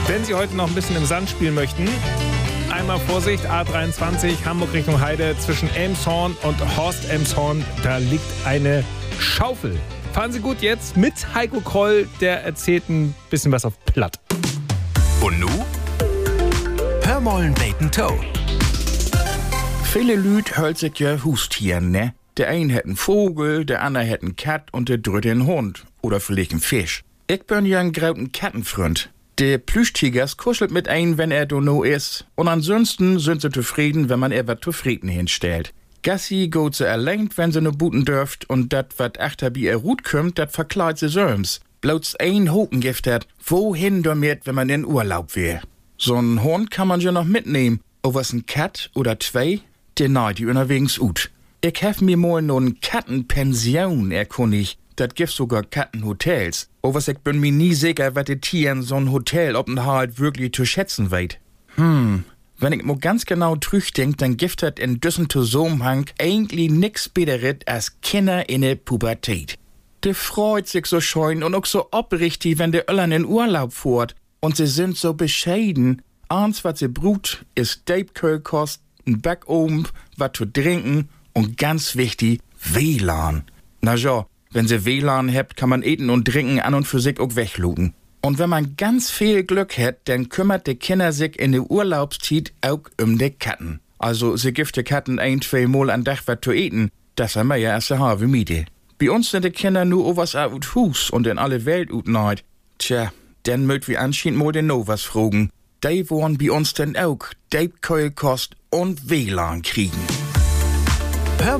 Wenn Sie heute noch ein bisschen im Sand spielen möchten, einmal Vorsicht, A23, Hamburg Richtung Heide, zwischen Elmshorn und Horst-Elmshorn, da liegt eine Schaufel. Fahren Sie gut jetzt mit Heiko Kroll, der erzählt ein bisschen was auf Platt. Und nu? Hör mollen beten Toe. Viele Lüd hölt sich ja Hustieren, ne? Der ein hat einen Vogel, der andere hat einen Kat und der dritte einen Hund. Oder vielleicht einen Fisch. Ich bin ja ein grauten Kattenfreund. Der Plüschtigers kuschelt mit ein, wenn er no ist. Und ansonsten sind sie zufrieden, wenn man er wat zufrieden hinstellt. Gassi geht sie allein, wenn sie no buten dürft. Und dat wat achter bi er Rut kümmt, dat verkleidt sie söms. Bloß ein Hokengift hat, wohin damit, wenn man in Urlaub wär. So'n Hund kann man ja noch mitnehmen. O was ein Kat oder zwei, der neid die unterwegs ut. Ich hef mir mal no n Kattenpension erkundigt. Dat gibt sogar Kattenhotels. O was ich bin mir nie sicher, wat die Tieren so'n Hotel halt wirklich zu schätzen weit. Wenn ich mo ganz genau trüchdenk, dann gibt dat in düssen Zusammenhang eigentlich nix Besseres als Kinder in der Pubertät. Der freut sich so scheun und auch so oprichtig, wenn der Öllern in Urlaub fährt. Und sie sind so bescheiden. Eins, was sie brut, ist Deibkölkost, ein Backofen, was zu trinken und ganz wichtig, WLAN. Na ja, wenn sie WLAN habt, kann man eten und trinken an und für sich auch weglugen. Und wenn man ganz viel Glück hat, dann kümmert die Kinder sich in der Urlaubszeit auch die Katten. Also sie gibt die Katten 1-2 Mal am Tag was zu eten. Das haben wir ja erst eine Miete. Bei uns sind die Kinder nur was out Hus und in alle Welt ut neid. Tja, dann mögt wir anscheinend mal den was fragen. Die wollen bei uns denn auch Deibkeulkost und WLAN kriegen.